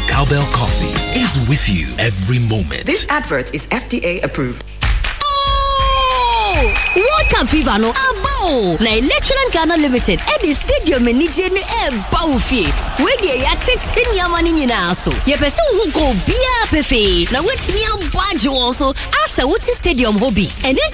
Cowbell Coffee is with you every moment. This advert is FDA approved. Water fever no abo na Electroland Ghana Limited at the stadium in Nigeria Baufi where the Yatex in Yamani nyina so ye person who go bia pefe na wetimi abwaje won so asa wuti stadium hobby and